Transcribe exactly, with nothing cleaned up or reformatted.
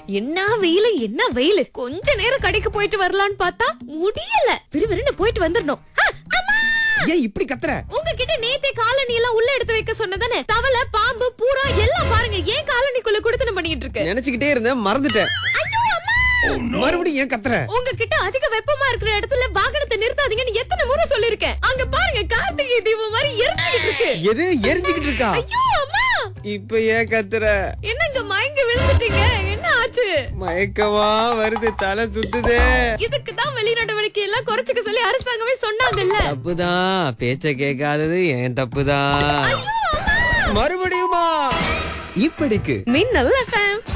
என்ன வெயிலு என்ன வெயிலு. கொஞ்ச நேரம் கடைக்கு போயிட்டு வரலான்னு பார்த்தா முடியல. விறுவிறுன்னு போயிட்டு வந்துடணும். ஆ, அம்மா! ஏன் இப்படி கத்துற? உங்ககிட்ட நேத்தே காலனி எல்லாம் உள்ள எடுத்து வைக்க சொன்னதானே. தவளை பாம்பு பூரா எல்லாம் பாருங்க ஏன் காலனிக்குள்ள குடுத்தன பண்ணிட்டு இருக்கு. நினைச்சுக்கிட்டே இருந்தேன், மறந்துட்டேன். ஐயோ அம்மா! மறுபடியும் ஏன் கத்துற? உங்ககிட்ட அதிக வெப்பமா இருக்கிற இடத்துல வாகனத்தை நிறுத்தாதீங்கன்னு எத்தனை முறை சொல்லிருக்கேன். அங்க பாருங்க கார்த்திகை தீபம் மாதிரி எரிஞ்சுக்கிட்டு இருக்கு. எது எரிஞ்சுக்கிட்டு இருக்கா? ஐயோ அம்மா! இப்ப ஏன் கத்துற? என்னங்க மயங்கி விழுந்துட்டீங்க? என்ன ஆச்சு? மயக்கமா வருது, தலை சுத்துதே. இதுக்கு தான் வெளிநடவடிக்கை எல்லாம் குறைச்சுக்க சொல்லி அரசாங்கமே சொன்னாங்கல்ல. தப்புதான், பேச்ச கேட்காதது ஏன் தப்புதான். மறுபடியுமா? இப்படிக்கு மின்னல் எஃப்எம்